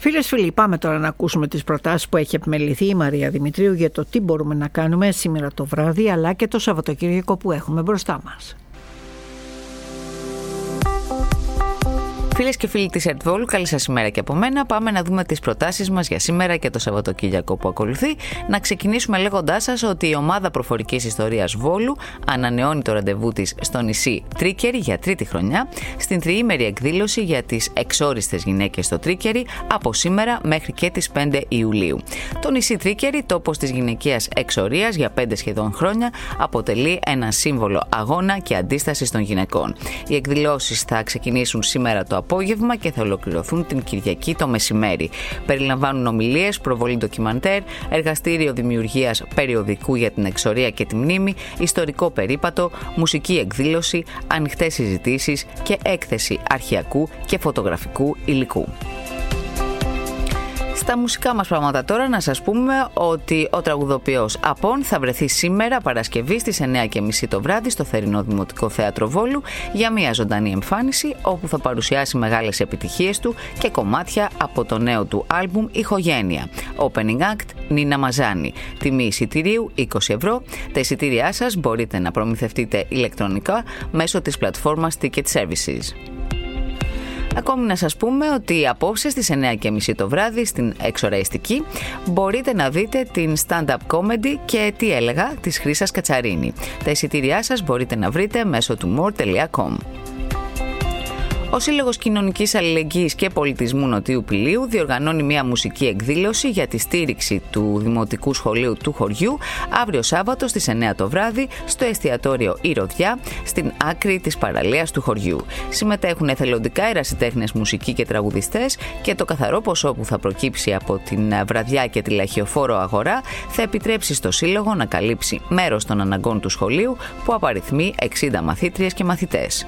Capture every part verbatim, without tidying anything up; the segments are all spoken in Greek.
Φίλες, φίλοι, πάμε τώρα να ακούσουμε τις προτάσεις που έχει επιμεληθεί η Μαρία Δημητρίου για το τι μπορούμε να κάνουμε σήμερα το βράδυ αλλά και το Σαββατοκύριακο που έχουμε μπροστά μας. Φίλες και φίλοι της ΕΡΤ Βόλου, καλή σας ημέρα και από μένα. Πάμε να δούμε τις προτάσεις μας για σήμερα και το Σαββατοκύριακο που ακολουθεί. Να ξεκινήσουμε λέγοντάς σας ότι η ομάδα προφορικής ιστορίας Βόλου ανανεώνει το ραντεβού της στο νησί Τρίκερη για τρίτη χρονιά, στην τριήμερη εκδήλωση για τις εξόριστες γυναίκες στο Τρίκερη από σήμερα μέχρι και τις πέντε Ιουλίου. Το νησί Τρίκερη, τόπος της γυναικείας εξορίας για πέντε σχεδόν χρόνια, αποτελεί ένα σύμβολο αγώνα και αντίστασης των γυναικών. Οι εκδηλώσεις θα ξεκινήσουν σήμερα το απόγευμα και θα ολοκληρωθούν την Κυριακή το μεσημέρι. Περιλαμβάνουν ομιλίες, προβολή ντοκιμαντέρ, εργαστήριο δημιουργίας περιοδικού για την εξορία και τη μνήμη, ιστορικό περίπατο, μουσική εκδήλωση, ανοιχτές συζητήσεις και έκθεση αρχαιακού και φωτογραφικού υλικού. Στα μουσικά μας πράγματα τώρα να σας πούμε ότι ο τραγουδοποιός Απών θα βρεθεί σήμερα Παρασκευή στις εννιά και μισή το βράδυ στο Θερινό Δημοτικό Θέατρο Βόλου για μια ζωντανή εμφάνιση όπου θα παρουσιάσει μεγάλες επιτυχίες του και κομμάτια από το νέο του άλμπουμ Ηχογένεια. Opening Act Νίνα Μαζάνη. Τιμή εισιτηρίου είκοσι ευρώ. Τα εισιτήριά σας μπορείτε να προμηθευτείτε ηλεκτρονικά μέσω της πλατφόρμας Ticket Services. Ακόμη να σας πούμε ότι απόψε στις εννιά και μισή το βράδυ στην Εξοραϊστική μπορείτε να δείτε την stand-up comedy και τι έλεγα της Χρύσας Κατσαρίνη. Τα εισιτήριά σας μπορείτε να βρείτε μέσω του more τελεία com. Ο Σύλλογος Κοινωνικής Αλληλεγγύης και Πολιτισμού Νοτιού Πηλίου διοργανώνει μια μουσική εκδήλωση για τη στήριξη του Δημοτικού Σχολείου του χωριού αύριο Σάββατο στις εννιά το βράδυ στο εστιατόριο Η Ροδιά στην άκρη της παραλίας του χωριού. Συμμετέχουν εθελοντικά ερασιτέχνες μουσικοί και τραγουδιστές και το καθαρό ποσό που θα προκύψει από την βραδιά και τη λαχιοφόρο αγορά θα επιτρέψει στο Σύλλογο να καλύψει μέρος των αναγκών του σχολείου που απαριθμεί εξήντα μαθήτριες και μαθητές.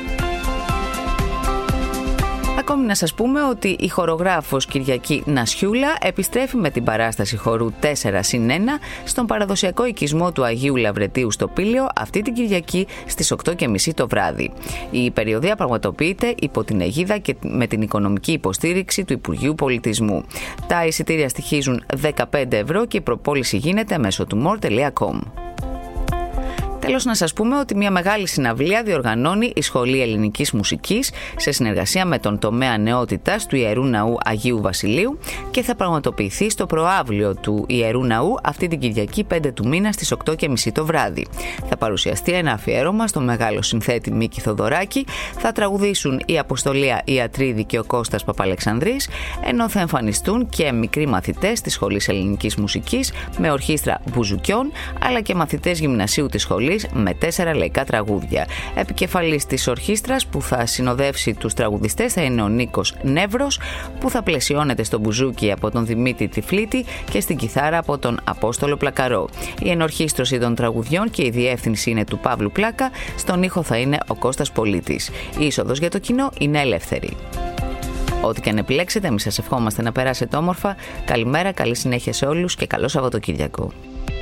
Ακόμη να σας πούμε ότι η χορογράφος Κυριακή Νασιούλα επιστρέφει με την παράσταση χορού τέσσερα συν ένα στον παραδοσιακό οικισμό του Αγίου Λαβρετίου στο Πήλαιο αυτή την Κυριακή στις οκτώ και μισή το βράδυ. Η περιοδεία πραγματοποιείται υπό την αιγίδα και με την οικονομική υποστήριξη του Υπουργείου Πολιτισμού. Τα εισιτήρια στοιχίζουν δεκαπέντε ευρώ και η προπόληση γίνεται μέσω του more τελεία com. Τέλος, να σας πούμε ότι μια μεγάλη συναυλία διοργανώνει η Σχολή Ελληνικής Μουσικής σε συνεργασία με τον τομέα νεότητας του Ιερού Ναού Αγίου Βασιλείου και θα πραγματοποιηθεί στο προαύλιο του Ιερού Ναού αυτή την Κυριακή πέντε του μήνα στις οκτώ και μισή το βράδυ. Θα παρουσιαστεί ένα αφιέρωμα στο μεγάλο συνθέτη Μίκη Θοδωράκη, θα τραγουδήσουν η Αποστολία Ιατρίδη και ο Κώστας Παπαλεξανδρής, ενώ θα εμφανιστούν και μικροί μαθητές της Σχολής Ελληνικής Μουσικής με ορχήστρα μπουζουκιών, αλλά και μαθητές γυμνασίου της σχολής με τέσσερα λαϊκά τραγούδια. Επικεφαλής της ορχήστρας που θα συνοδεύσει τους τραγουδιστές θα είναι ο Νίκος Νεύρος, που θα πλαισιώνεται στο μπουζούκι από τον Δημήτρη Τυφλίτη και στην κιθάρα από τον Απόστολο Πλακαρό. Η ενορχήστρωση των τραγουδιών και η διεύθυνση είναι του Παύλου Πλάκα, στον ήχο θα είναι ο Κώστας Πολίτης. Η είσοδος για το κοινό είναι ελεύθερη. Ό,τι και αν επιλέξετε, εμείς σας ευχόμαστε να περάσετε όμορφα. Καλημέρα, καλή συνέχεια σε όλους και καλό Σαββατοκύριακο.